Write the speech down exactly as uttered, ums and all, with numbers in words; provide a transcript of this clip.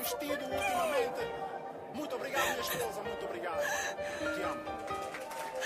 investido ultimamente. Muito obrigado, minha esposa, muito obrigado. Eu te amo.